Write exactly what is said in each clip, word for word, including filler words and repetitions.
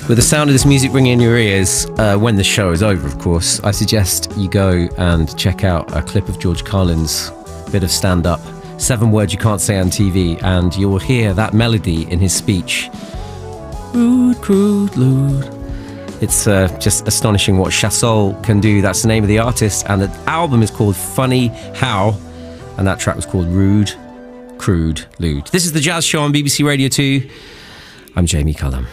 With the sound of this music ringing in your ears, uh, when the show is over, of course, I suggest you go and check out a clip of George Carlin's bit of stand-up, Seven Words You Can't Say on T V, and you will hear that melody in his speech. Rude, crude, lewd. It's uh, just astonishing what Chasol can do. That's the name of the artist, and the album is called Funny How, and that track was called Rude, Crude, Lewd. This is The Jazz Show on B B C Radio two. I'm Jamie Cullum.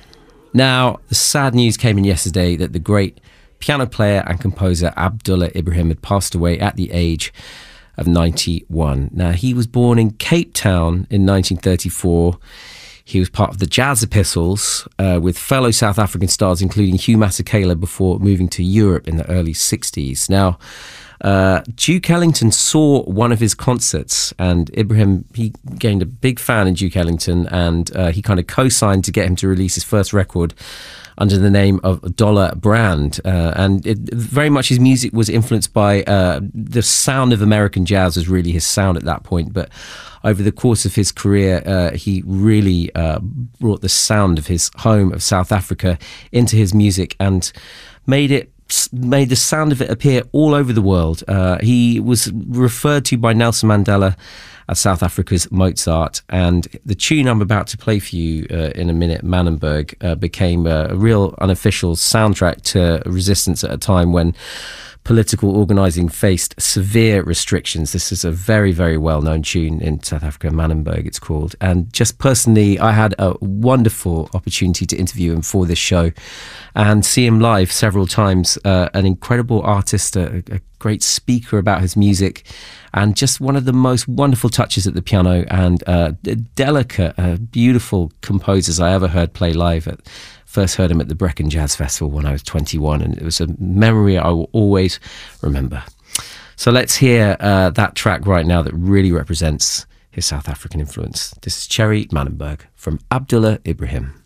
Now, the sad news came in yesterday that the great piano player and composer Abdullah Ibrahim had passed away at the age of ninety-one. Now, he was born in Cape Town in nineteen thirty-four. He was part of the Jazz Epistles uh, with fellow South African stars, including Hugh Masekela, before moving to Europe in the early sixties. Now, uh, Duke Ellington saw one of his concerts, and Ibrahim, he gained a big fan in Duke Ellington, and uh, he kind of co-signed to get him to release his first record under the name of Dollar Brand. Uh, and it, very much his music was influenced by uh, the sound of American jazz was really his sound at that point. But over the course of his career, uh, he really uh, brought the sound of his home of South Africa into his music and made it made the sound of it appear all over the world. Uh, he was referred to by Nelson Mandela as South Africa's Mozart, and the tune I'm about to play for you uh, in a minute, Manenberg, uh, became a, a real unofficial soundtrack to resistance at a time when political organising faced severe restrictions. This is a very, very well-known tune in South Africa, Manenberg it's called. And just personally, I had a wonderful opportunity to interview him for this show and see him live several times. Uh, an incredible artist, a, a great speaker about his music, and just one of the most wonderful touches at the piano, and uh, delicate, uh, beautiful composers I ever heard play live. At First heard him at the Brecon Jazz Festival when I was twenty-one, and it was a memory I will always remember. So let's hear uh, that track right now that really represents his South African influence. This is Cherry Manenberg from Abdullah Ibrahim.